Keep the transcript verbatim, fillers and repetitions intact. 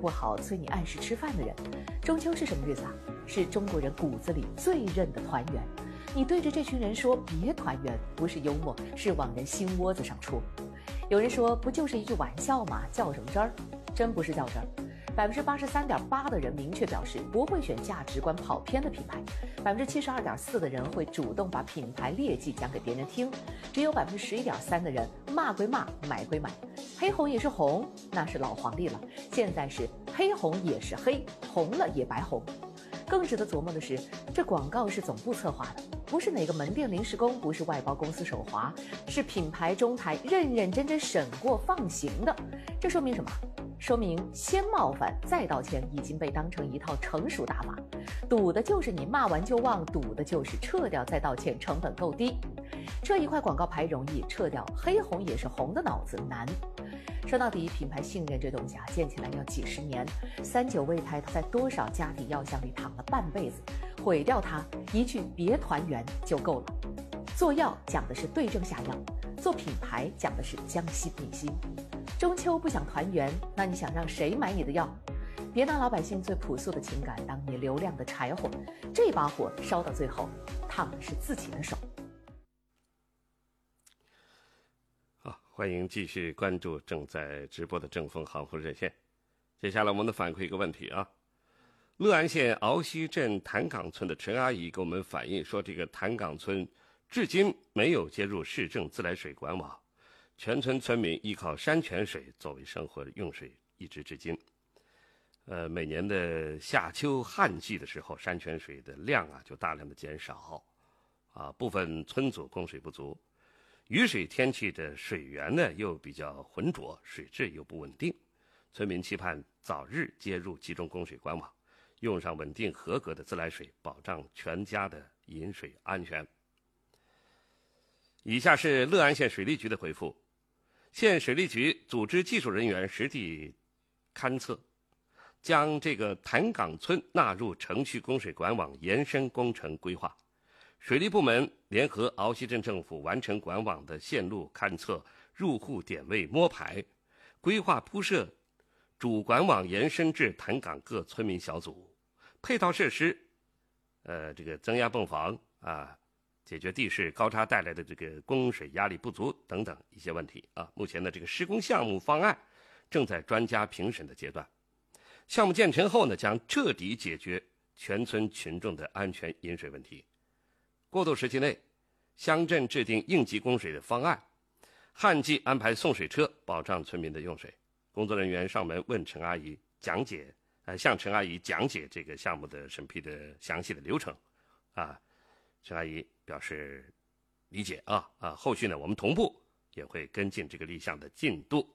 不好催你按时吃饭的人。中秋是什么日子啊？是中国人骨子里最认的团圆。你对着这群人说别团圆，不是幽默，是往人心窝子上戳。有人说不就是一句玩笑吗？较什么真儿？真不是较真儿。百分之八十三点八的人明确表示不会选价值观跑偏的品牌，百分之七十二点四的人会主动把品牌劣迹讲给别人听，只有百分之十一点三的人骂归骂，买归买。黑红也是红，那是老黄历了，现在是黑红也是黑，红了也白红。更值得琢磨的是，这广告是总部策划的，不是哪个门店临时工，不是外包公司手滑，是品牌中台认认真真审过放行的。这说明什么？说明先冒犯再道歉已经被当成一套成熟打法，赌的就是你骂完就忘，赌的就是撤掉再道歉成本够低。这一块广告牌容易，撤掉黑红也是红的脑子难。说到底，品牌信任这东西啊，建起来要几十年，三九胃胎在多少家庭药箱里躺了半辈子，毁掉它一句别团圆就够了。做药讲的是对症下药，做品牌讲的是将心比心。中秋不想团圆，那你想让谁买你的药？别拿老百姓最朴素的情感当你流量的柴火，这把火烧到最后，烫的是自己的手。 好，欢迎继续关注正在直播的正风行福热线。接下来我们反馈一个问题啊，乐安县鳌溪镇潭岗村的陈阿姨给我们反映说，这个潭岗村至今没有接入市政自来水管网，全村村民依靠山泉水作为生活用水，一直至今。呃，每年的夏秋旱季的时候，山泉水的量啊就大量的减少，啊，部分村组供水不足。雨水天气的水源呢又比较浑浊，水质又不稳定，村民期盼早日接入集中供水管网，用上稳定合格的自来水，保障全家的饮水安全。以下是乐安县水利局的回复。县水利局组织技术人员实地勘测，将这个潭岗村纳入城区供水管网延伸工程规划。水利部门联合鳌溪镇政府完成管网的线路勘测、入户点位摸排，规划铺设主管网延伸至潭岗各村民小组，配套设施，呃，这个增压泵房啊，解决地势高差带来的这个供水压力不足等等一些问题啊。目前的这个施工项目方案正在专家评审的阶段，项目建成后呢，将彻底解决全村群众的安全饮水问题。过渡时期内，乡镇制定应急供水的方案，旱季安排送水车，保障村民的用水。工作人员上门问陈阿姨讲解，呃，向陈阿姨讲解这个项目的审批的详细的流程，啊，陈阿姨表示理解啊啊，后续呢，我们同步也会跟进这个立项的进度。